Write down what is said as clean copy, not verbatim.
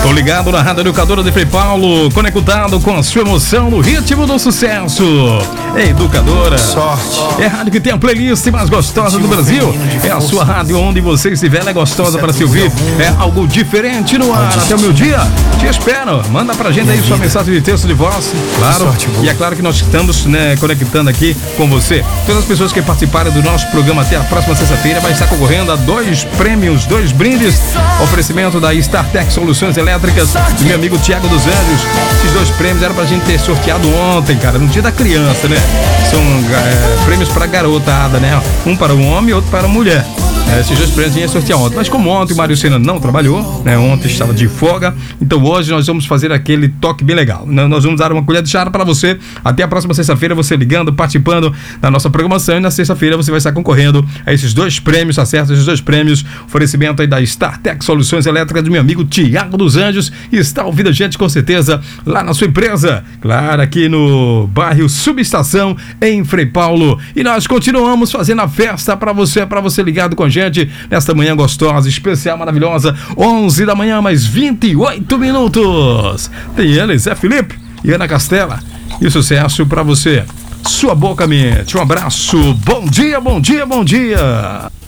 Tô ligado na Rádio Educadora de Frei Paulo, conectado com a sua emoção no ritmo do sucesso. Educadora. Sorte. É a rádio que tem a playlist mais gostosa do Brasil. É a sua rádio onde você estiver, ela é gostosa para se ouvir. É algo diferente no ar. Até o meu dia. Te espero. Manda pra gente aí sua mensagem de texto de voz. Claro. E é claro que nós estamos, conectando aqui com você. Todas as pessoas que participarem do nosso programa até a próxima sexta-feira vai estar concorrendo a 2 prêmios, 2 brindes. Oferecimento da StarTech Soluções Elétricas do meu amigo Tiago dos Anjos. Esses 2 prêmios eram pra gente ter sorteado ontem, cara, no dia da criança, né? São prêmios pra garotada, né? Um para o homem e outro para a mulher. Esses 2 prêmios ia sortear ontem, mas como ontem o Mário Sena não trabalhou, né? Ontem estava de folga, então hoje nós vamos fazer aquele toque bem legal. Nós vamos dar uma colher de chá para você. Até a próxima sexta-feira, você ligando, participando da nossa programação, e na sexta-feira você vai estar concorrendo a esses 2 prêmios, tá certo? Esses 2 prêmios, oferecimento aí da StarTech Soluções Elétricas do meu amigo Tiago dos Anjos, e está ouvindo a gente com certeza lá na sua empresa, claro, aqui no bairro Subestação, em Frei Paulo. E nós continuamos fazendo a festa para você ligado com a gente nesta manhã gostosa, especial, maravilhosa, 11 da manhã, mais 28 minutos. Tem ele, Zé Felipe e Ana Castela. E sucesso para você. Sua boca mente. Um abraço. Bom dia, bom dia, bom dia.